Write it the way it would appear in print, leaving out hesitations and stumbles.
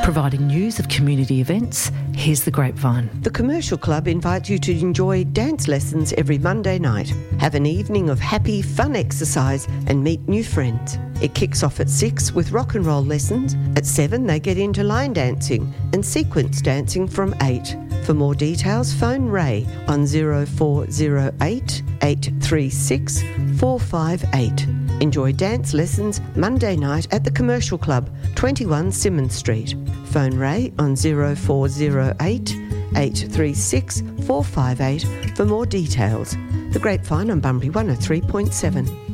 Providing news of community events, here's The Grapevine. The Commercial Club invites you to enjoy dance lessons every Monday night. Have an evening of happy, fun exercise and meet new friends. It kicks off at 6 with rock and roll lessons. At 7 they get into line dancing and sequence dancing from 8. For more details, phone Ray on 0408 836 458. Enjoy dance lessons Monday night at the Commercial Club, 21 Symonds Street. Phone Ray on 0408 836 458 for more details. The Grapevine on Bunbury 103.7.